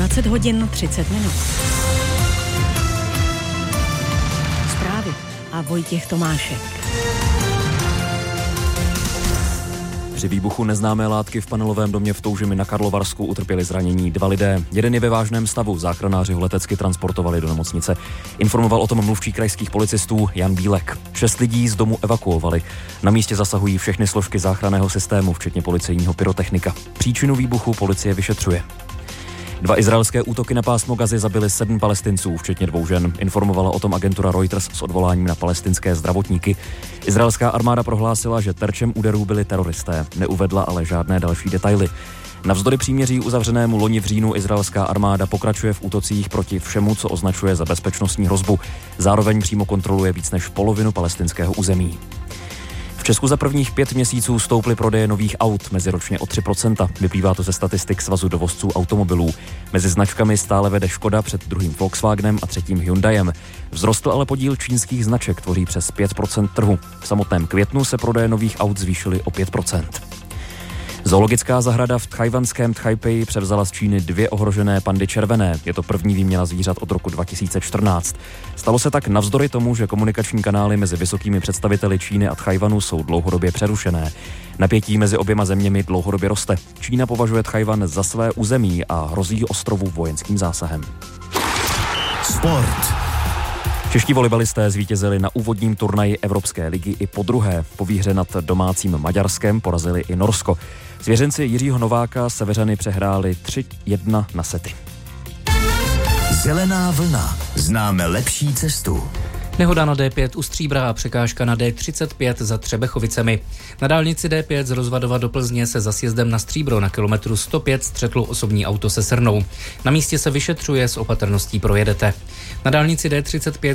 20 hodin 30 minut. Zprávy a Vojtěch Tomášek. Při výbuchu neznámé látky v panelovém domě v Toužimi na Karlovarsku utrpěli zranění 2 lidé. Jeden je ve vážném stavu, záchranáři ho letecky transportovali do nemocnice. Informoval o tom mluvčí krajských policistů Jan Bílek. 6 lidí z domu evakuovali. Na místě zasahují všechny složky záchranného systému, včetně policejního pyrotechnika. Příčinu výbuchu policie vyšetřuje. 2 izraelské útoky na pásmo Gazy zabily 7 Palestinců, včetně 2 žen. Informovala o tom agentura Reuters s odvoláním na palestinské zdravotníky. Izraelská armáda prohlásila, že terčem úderů byli teroristé. Neuvedla ale žádné další detaily. Navzdory příměří uzavřenému loni v říjnu izraelská armáda pokračuje v útocích proti všemu, co označuje za bezpečnostní hrozbu. Zároveň přímo kontroluje víc než polovinu palestinského území. V Česku za prvních 5 měsíců stouply prodeje nových aut meziročně o 3%. Vyplývá to ze statistik Svazu dovozců automobilů. Mezi značkami stále vede Škoda před druhým Volkswagenem a třetím Hyundaiem. Vzrostl ale podíl čínských značek, tvoří přes 5% trhu. V samotném květnu se prodeje nových aut zvýšily o 5%. Zoologická zahrada v tchajwanském Tchajpeji převzala z Číny 2 ohrožené pandy červené. Je to první výměna zvířat od roku 2014. Stalo se tak navzdory tomu, že komunikační kanály mezi vysokými představiteli Číny a Tchajwanu jsou dlouhodobě přerušené. Napětí mezi oběma zeměmi dlouhodobě roste. Čína považuje Tchajwan za své území a hrozí ostrovu vojenským zásahem. Sport. Čeští volejbalisté zvítězili na úvodním turnaji Evropské ligy i podruhé. Po výhře nad domácím Maďarskem porazili i Norsko. Svěřenci Jiřího Nováka Seveřany přehráli 3-1 na sety. Zelená vlna. Známe lepší cestu. Nehoda na D5 u Stříbra a překážka na D35 za Třebechovicemi. Na dálnici D5 z Rozvadova do Plzně se za sjezdem na Stříbro na kilometru 105 střetlo osobní auto se srnou. Na místě se vyšetřuje, s opatrností projedete. Na dálnici D35